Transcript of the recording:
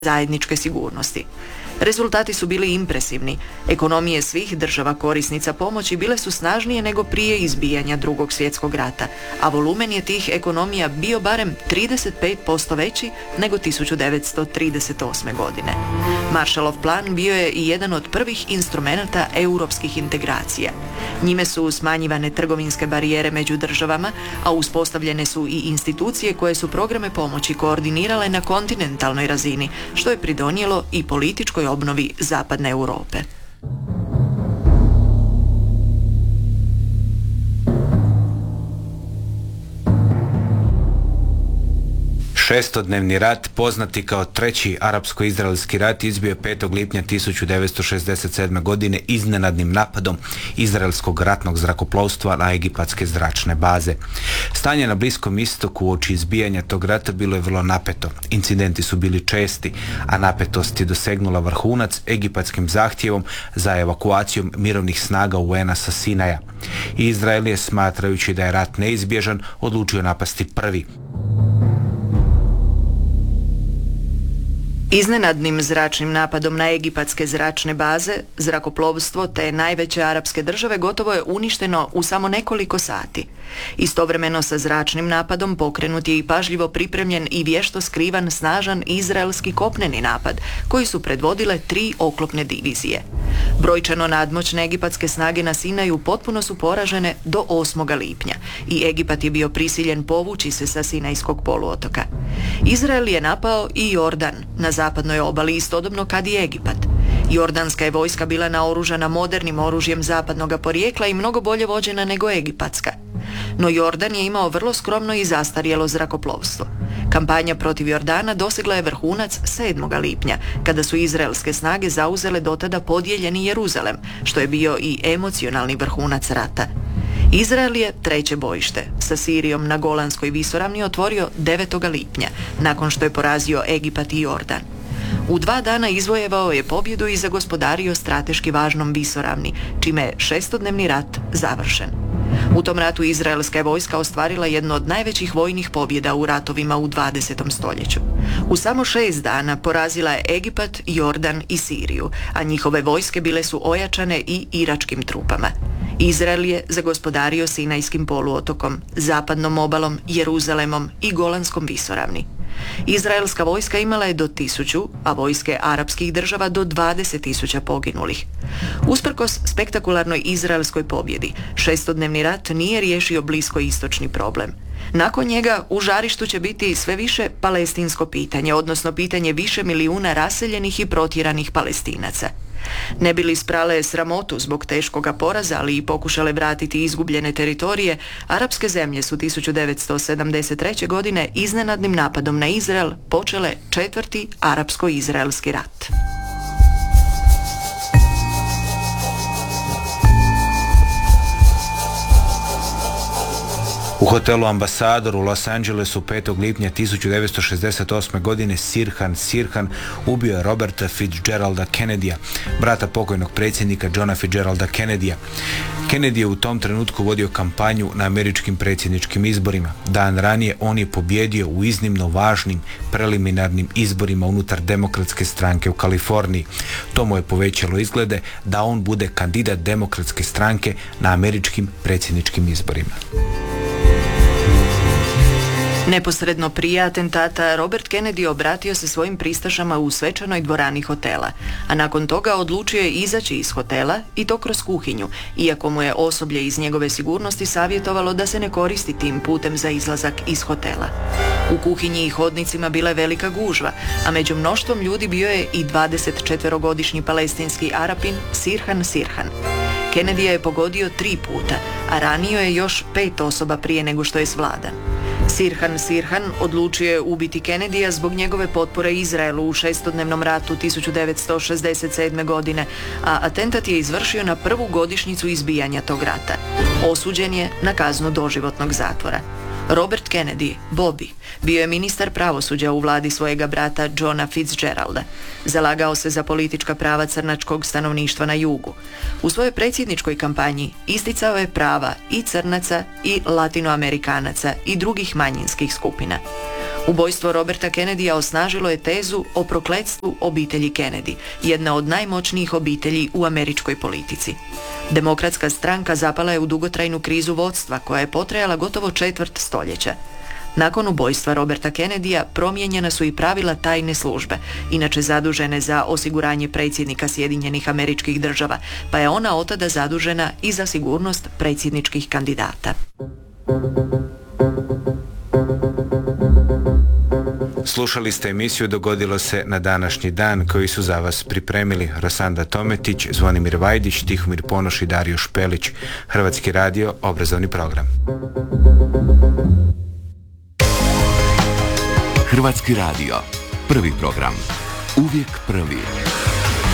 zajedničke sigurnosti. Rezultati su bili impresivni. Ekonomije svih država korisnica pomoći bile su snažnije nego prije izbijanja Drugog svjetskog rata, a volumen je tih ekonomija bio barem 35% veći nego 1938. godine. Marshallov plan bio je i jedan od prvih instrumenata europskih integracija. Njime su smanjivane trgovinske barijere među državama, a uspostavljene su i institucije koje su programe pomoći koordinirale na kontinentalnoj razini, što je pridonijelo i političkoj obnovi zapadne Europe. Šestodnevni rat, poznati kao Treći arapsko-izraelski rat, izbio je 5. lipnja 1967. godine iznenadnim napadom izraelskog ratnog zrakoplovstva na egipatske zračne baze. Stanje na Bliskom istoku uoči izbijanja tog rata bilo je vrlo napeto. Incidenti su bili česti, a napetost je dosegnula vrhunac egipatskim zahtjevom za evakuacijom mirovnih snaga UN-a sa Sinaja. Izrael je, smatrajući da je rat neizbježan, odlučio napasti prvi. Iznenadnim zračnim napadom na egipatske zračne baze, zrakoplovstvo te najveće arapske države gotovo je uništeno u samo nekoliko sati. Istovremeno sa zračnim napadom pokrenut je i pažljivo pripremljen i vješto skrivan snažan izraelski kopneni napad, koji su predvodile 3 oklopne divizije. Brojčano nadmoćne egipatske snage na Sinaju potpuno su poražene do 8. lipnja i Egipat je bio prisiljen povući se sa Sinajskog poluotoka. Izrael je napao i Jordan na zapadnoj obali istodobno kad i Egipat. Jordanska je vojska bila naoružana modernim oružjem zapadnog porijekla i mnogo bolje vođena nego egipatska. No Jordan je imao vrlo skromno i zastarjelo zrakoplovstvo. Kampanja protiv Jordana dosegla je vrhunac 7. lipnja, kada su izraelske snage zauzele dotada podijeljeni Jeruzalem, što je bio i emocionalni vrhunac rata. Izrael je treće bojište sa Sirijom na Golanskoj visoravni otvorio 9. lipnja, nakon što je porazio Egipat i Jordan. U 2 dana izvojevao je pobjedu i zagospodario strateški važnom visoravni, čime je šestodnevni rat završen. U tom ratu izraelska je vojska ostvarila jednu od najvećih vojnih pobjeda u ratovima u 20. stoljeću. U samo 6 dana porazila je Egipat, Jordan i Siriju, a njihove vojske bile su ojačane i iračkim trupama. Izrael je zagospodario Sinajskim poluotokom, zapadnom obalom, Jeruzalemom i Golanskom visoravni. Izraelska vojska imala je do 1000, a vojske arapskih država do 20.000 poginulih. Usprkos spektakularnoj izraelskoj pobjedi, šestodnevni rat nije riješio bliskoistočni problem. Nakon njega u žarištu će biti sve više palestinsko pitanje, odnosno pitanje više milijuna raseljenih i protjeranih Palestinaca. Ne bi li sprale sramotu zbog teškoga poraza, ali i pokušale vratiti izgubljene teritorije, arapske zemlje su 1973. godine iznenadnim napadom na Izrael počele 4. arapsko-izraelski rat. U hotelu Ambasador u Los Angelesu 5. lipnja 1968. godine Sirhan ubio je Roberta Fitzgeralda Kennedya, brata pokojnog predsjednika Johna Fitzgeralda Kennedya. Kennedy je u tom trenutku vodio kampanju na američkim predsjedničkim izborima. Dan ranije on je pobjedio u iznimno važnim preliminarnim izborima unutar Demokratske stranke u Kaliforniji. To mu je povećalo izglede da on bude kandidat Demokratske stranke na američkim predsjedničkim izborima. Neposredno prije atentata Robert Kennedy obratio se svojim pristašama u svečanoj dvorani hotela, a nakon toga odlučio je izaći iz hotela i to kroz kuhinju, iako mu je osoblje iz njegove sigurnosti savjetovalo da se ne koristi tim putem za izlazak iz hotela. U kuhinji i hodnicima bila je velika gužva, a među mnoštvom ljudi bio je i 24-godišnji palestinski Arapin Sirhan. Kennedy je pogodio 3 puta, a ranio je još 5 osoba prije nego što je svladan. Sirhan odlučio je ubiti Kennedyja zbog njegove potpore Izraelu u šestodnevnom ratu 1967. godine, a atentat je izvršio na prvu godišnjicu izbijanja tog rata. Osuđen je na kaznu doživotnog zatvora. Robert Kennedy, Bobby, bio je ministar pravosuđa u vladi svojega brata Johna Fitzgeralda. Zalagao se za politička prava crnačkog stanovništva na jugu. U svojoj predsjedničkoj kampanji isticao je prava i crnaca i latinoamerikanaca i drugih manjinskih skupina. Ubojstvo Roberta Kennedyja osnažilo je tezu o prokletstvu obitelji Kennedy, jedna od najmoćnijih obitelji u američkoj politici. Demokratska stranka zapala je u dugotrajnu krizu vodstva koja je potrajala gotovo četvrt stoljeća. Nakon ubojstva Roberta Kennedyja promijenjena su i pravila tajne službe, inače zadužene za osiguranje predsjednika Sjedinjenih Američkih Država, pa je ona otada zadužena i za sigurnost predsjedničkih kandidata. Slušali ste emisiju Dogodilo se na današnji dan, koju su za vas pripremili Rosanda Tometić, Zvonimir Vajdić, Tihomir Ponoš i Dario Špelić. Hrvatski radio, obrazovni program. Hrvatski radio, prvi program, uvijek prvi.